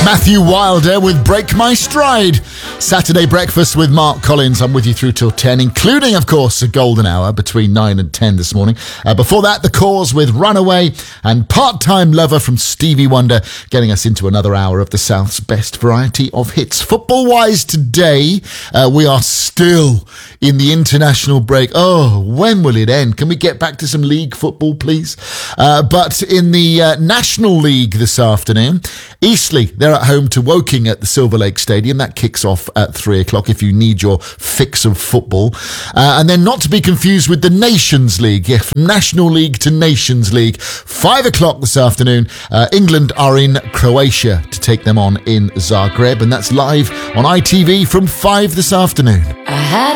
Matthew Wilder with Break My Stride. Saturday breakfast with Mark Collins. I'm with you through till 10, including, of course, a golden hour between 9 and 10 this morning. Before that, The Cause with Runaway and Part-Time Lover from Stevie Wonder, getting us into another hour of the South's best variety of hits. Football-wise today, we are still in the international break. Oh, when will it end? Can we get back to some league football, please? But in the National League this afternoon, Eastleigh, they're at home to Woking at the Silver Lake Stadium. That kicks off at 3 o'clock if you need your fix of football. And then not to be confused with the Nations League. Yeah, from National League to Nations League. 5 o'clock this afternoon, England are in Croatia to take them on in Zagreb. And that's live on ITV from 5 this afternoon.